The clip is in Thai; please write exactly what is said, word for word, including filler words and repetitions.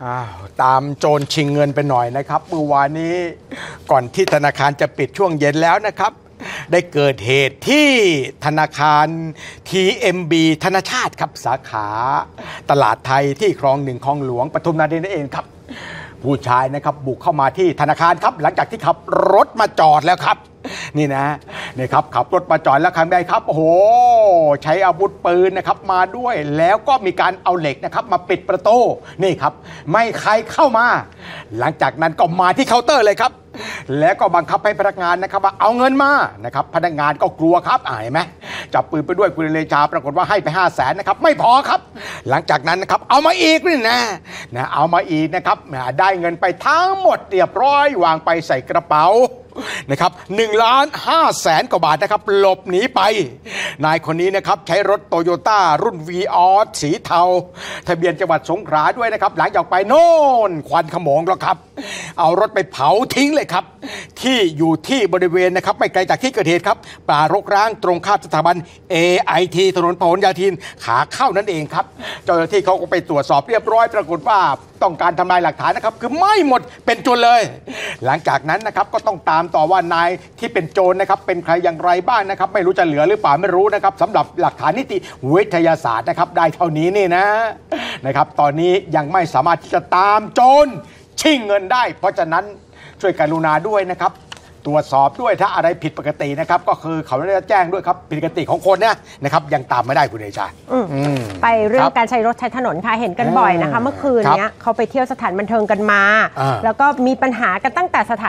ตามโจรชิงเงินไปหน่อยนะครับเมื่อวานนี้ก่อนที่ธนาคารจะปิดช่วงเย็นแล้วนะครับได้เกิดเหตุที่ธนาคาร ที เอ็ม บี ธนชาติครับสาขาตลาดไทยที่คลองหนึ่งคลองหลวงปทุมธานีนั่นเองครับผู้ชายนะครับบุกเข้ามาที่ธนาคารครับหลังจากที่ขับรถมาจอดแล้วครับนี่นะนี่ครับขับรถมาจอดแล้วทำไงครับโอ้โหใช้อาวุธปืนนะครับมาด้วยแล้วก็มีการเอาเหล็กนะครับมาปิดประตูนี่ครับไม่ใครเข้ามาหลังจากนั้นก็มาที่เคาน์เตอร์เลยครับแล้วก็บังคับให้พนักงานนะครับว่าเอาเงินมานะครับพนักงานก็กลัวครับอ่าเห็นไหมจับปืนไปด้วยปืนเลชาปรากฏว่าให้ไปห้าแสนนะครับไม่พอครับหลังจากนั้นนะครับเอามาอีกนี่นะนะเอามาอีกนะครับได้เงินไปทั้งหมดเรียบร้อยวางไปใส่กระเป๋านะครับหนึ่งล้านห้าแสนกว่าบาทนะครับหลบหนีไปนายคนนี้นะครับใช้รถโตโยต้ารุ่น วี ออส สีเทาทะเบียนจังหวัดสงขลาด้วยนะครับหลังจากไปโน่นควันขโมงแล้วครับเอารถไปเผาทิ้งเลยครับที่อยู่ที่บริเวณนะครับไม่ไกลจากที่เกิดเหตุครับป่ารกร้างตรงข้ามสถาบัน เอ ไอ ที ถนนพหลโยธินขาเข้านั่นเองครับเจ้าหน้าที่เขาก็ไปตรวจสอบเรียบร้อยปรากฏว่าต้องการทำลายหลักฐานนะครับคือไม่หมดเป็นจนเลยหลังจากนั้นนะครับก็ต้องตามต่อว่านายที่เป็นโจรนะครับเป็นใครอย่างไรบ้างนะครับไม่รู้จะเหลือหรือเปล่าไม่รู้นะครับสำหรับหลักฐานนิติวิทยาศาสตร์นะครับได้เท่านี้นี่นะนะครับตอนนี้ยังไม่สามารถที่จะตามโจรชิงเงินได้เพราะฉะนั้นช่วยกรุณาด้วยนะครับตรวจสอบด้วยถ้าอะไรผิดปกตินะครับก็คือเขาได้แจ้งด้วยครับผิดปกติของคนเนี่ยนะครับยังตามไม่ได้คุณเดชาไปเรื่องการใช้รถใช้ถนนค่ะเห็นกันบ่อยนะคะเมื่อคืนเนี้ยเขาไปเที่ยวสถานบันเทิงกันมาแล้วก็มีปัญหากันตั้งแต่สถาน